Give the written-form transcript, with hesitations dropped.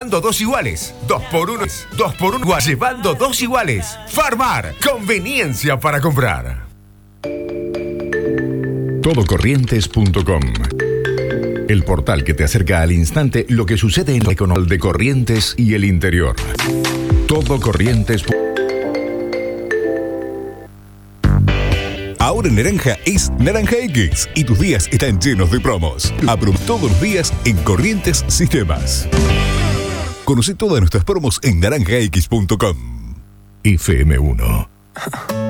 llevando 2 iguales. 2x1. 2x1 llevando 2 iguales. Farmar, conveniencia para comprar. Todocorrientes.com, el portal que te acerca al instante lo que sucede en el economía de Corrientes y el interior. Todocorrientes.com. Ahora en Naranja es Naranja X y tus días están llenos de promos. Aprovecha todos los días en Corrientes Sistemas. Conoce todas nuestras promos en naranjax.com. FM1.